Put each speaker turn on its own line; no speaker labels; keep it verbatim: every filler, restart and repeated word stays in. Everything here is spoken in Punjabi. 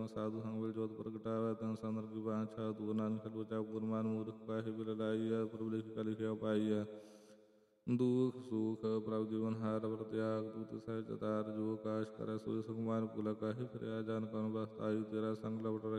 ਸਾਧੂ ਸੰਗ ਵੇਲ ਜੋਤ ਪ੍ਰਗਟਾਵੈ ਤਨ ਸੰਦਰ ਕੀ ਬਾਂਛਾ ਤੂੰ ਨਾਨਕ ਲੋਚਾ ਗੁਰਮਾਨ ਮੂਰਖ ਕਾਹੇ ਬਿਲ ਲਾਈਐ ਪ੍ਰਭੁ ਲਿਖ ਕਾ ਲਿਖਿਆ ਪਾਈਐ ਦੁਖ ਸੁਖ ਪ੍ਰਭ ਜੀਵਨ ਹਾਰ ਵਰ ਤਿਆਗ ਤੂਤ ਸਹਿਜ ਤਾਰ ਜੋ ਆਕਾਸ਼ ਕਰੈ ਸੋਇ ਸੁਖਮਾਨ ਪੁਲਾ ਕਾਹੇ ਫਿਰਿਆ ਜਾਨ ਕਉ ਬਸਤਾਈ ਤੇਰਾ ਸੰਗ ਲਵਟ